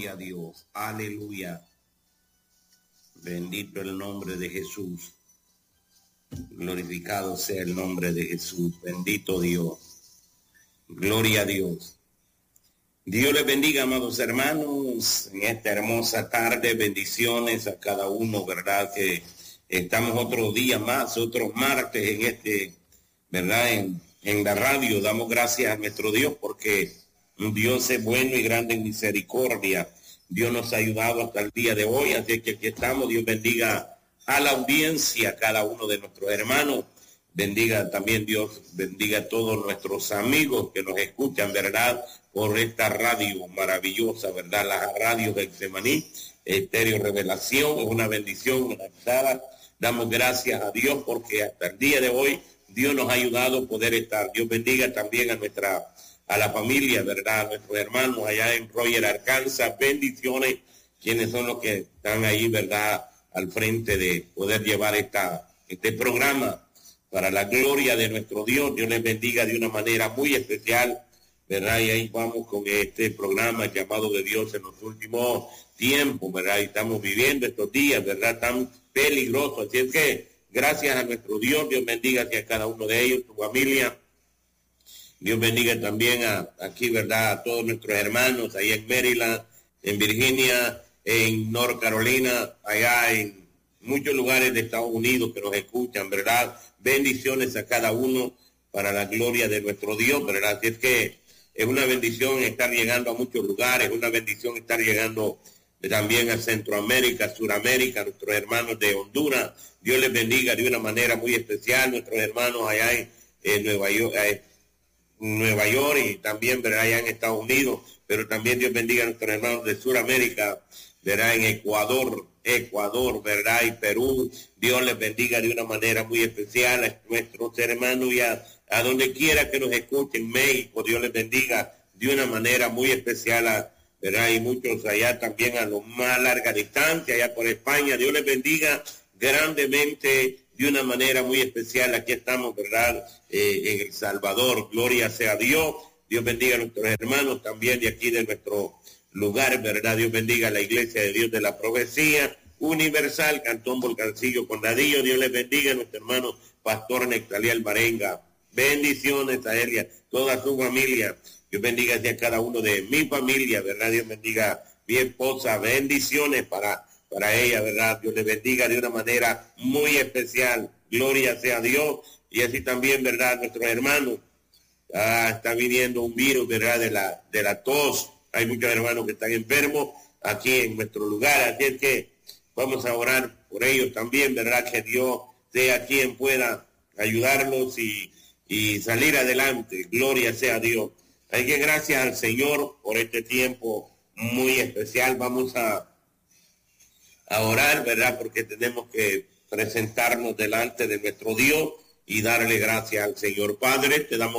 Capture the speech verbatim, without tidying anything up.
Gloria a Dios. Aleluya. Bendito el nombre de Jesús. Glorificado sea el nombre de Jesús. Bendito Dios. Gloria a Dios. Dios les bendiga, amados hermanos, en esta hermosa tarde. Bendiciones a cada uno, ¿verdad? Que estamos otro día más, otro martes en este, ¿verdad? En, en la radio. Damos gracias a nuestro Dios porque Dios es bueno y grande en misericordia. Dios nos ha ayudado hasta el día de hoy, así que aquí estamos. Dios bendiga a la audiencia, a cada uno de nuestros hermanos. Bendiga también Dios, bendiga a todos nuestros amigos que nos escuchan, ¿verdad? Por esta radio maravillosa, ¿verdad? La radio del Getsemaní, Estéreo Revelación, es una bendición, una gozada. Damos gracias a Dios porque hasta el día de hoy Dios nos ha ayudado a poder estar. Dios bendiga también a nuestra, a la familia, ¿verdad? A nuestros hermanos allá en Roger, Arkansas. Bendiciones, quienes son los que están ahí, ¿verdad? Al frente de poder llevar esta, este programa para la gloria de nuestro Dios. Dios les bendiga de una manera muy especial, ¿verdad? Y ahí vamos con este programa llamado de Dios en los últimos tiempos, ¿verdad? Y estamos viviendo estos días, ¿verdad? Tan peligrosos. Así es que gracias a nuestro Dios, Dios bendiga a cada uno de ellos, tu familia. Dios bendiga también a aquí, ¿verdad? A todos nuestros hermanos ahí en Maryland, en Virginia, en North Carolina, allá en muchos lugares de Estados Unidos que nos escuchan, ¿verdad? Bendiciones a cada uno para la gloria de nuestro Dios, ¿verdad? Así es que es una bendición estar llegando a muchos lugares, es una bendición estar llegando también a Centroamérica, Suramérica, nuestros hermanos de Honduras. Dios les bendiga de una manera muy especial, nuestros hermanos allá en, en Nueva York, eh, Nueva York y también, ¿verdad? Allá en Estados Unidos, pero también Dios bendiga a nuestros hermanos de Suramérica, ¿verdad? En Ecuador, Ecuador, ¿verdad? Y Perú. Dios les bendiga de una manera muy especial a nuestros hermanos y a, a donde quiera que nos escuchen. México, Dios les bendiga de una manera muy especial, a, ¿verdad? Y muchos allá también a lo más larga distancia, allá por España. Dios les bendiga grandemente de una manera muy especial. Aquí estamos, ¿verdad? Eh, en El Salvador. Gloria sea a Dios. Dios bendiga a nuestros hermanos también de aquí de nuestro lugar, ¿verdad? Dios bendiga a la Iglesia de Dios de la Profecía Universal, Cantón Volcancillo, Condadillo. Dios les bendiga a nuestro hermano Pastor Nectaliel Marenga. Bendiciones a él y a toda su familia. Dios bendiga a cada uno de mi familia, ¿verdad? Dios bendiga a mi esposa. Bendiciones para, para ella, ¿verdad? Dios les bendiga de una manera muy especial. Gloria sea a Dios. Y así también, ¿verdad? Nuestros hermanos. Ah, está viniendo un virus, ¿verdad? De la, de la tos. Hay muchos hermanos que están enfermos aquí en nuestro lugar, así es que vamos a orar por ellos también, ¿verdad? Que Dios sea quien pueda ayudarlos y, y salir adelante. Gloria sea a Dios. Hay que gracias al Señor por este tiempo muy especial. Vamos a, a orar, ¿verdad? Porque tenemos que presentarnos delante de nuestro Dios y darle gracias al Señor. Padre, te damos